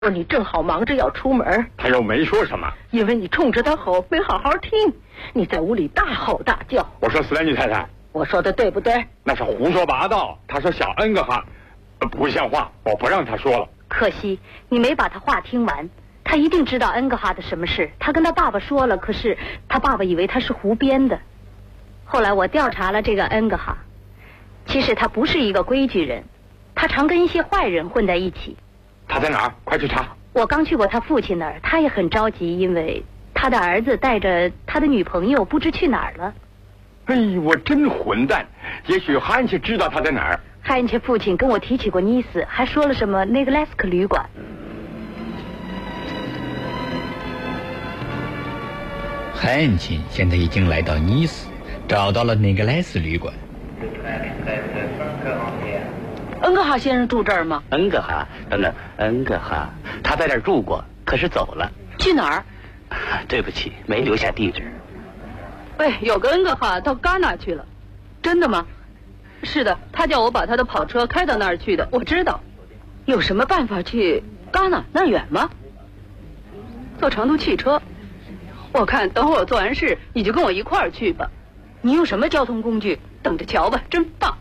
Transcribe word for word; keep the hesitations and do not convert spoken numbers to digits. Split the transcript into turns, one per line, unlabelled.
说你正好忙着要出门，
他又没说什么，
因为你冲着他吼，没好好听，你在屋里大吼大叫。
我说斯兰尼太太，
我说的对不对？
那是胡说八道。他说小恩格哈，不像话，我不让他说了。
可惜你没把他话听完，他一定知道恩格哈的什么事。他跟他爸爸说了，可是他爸爸以为他是胡编的。后来我调查了这个恩格哈，其实他不是一个规矩人，他常跟一些坏人混在一起。
他在哪儿？快去查！
我刚去过他父亲那儿，他也很着急，因为他的儿子带着他的女朋友不知去哪儿了。
哎，我真混蛋！也许汉切知道他在哪儿。
汉切父亲跟我提起过尼斯，还说了什么那个莱斯克旅馆。
汉切现在已经来到尼斯，找到了那个莱斯旅馆。
恩格哈先生住这儿吗？
恩格哈，等等，恩格哈，他在这儿住过，可是走了。
去哪儿？
对不起，没留下地址。
哎，有个恩格哈到戛纳去了。真的吗？是的，他叫我把他的跑车开到那儿去的。我知道。有什么办法去戛纳？那远吗？坐长途汽车。我看等会儿我做完事，你就跟我一块儿去吧。你用什么交通工具？等着瞧吧，真棒。